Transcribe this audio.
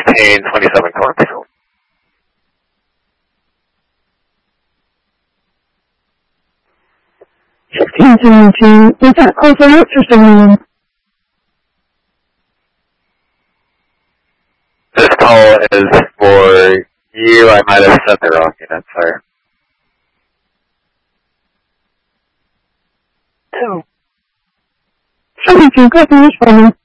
contain 27 cornfields. 1572. Is that close enough for someone? This call is for you. I might have set the wrong unit, sir. 72. Go finish for me.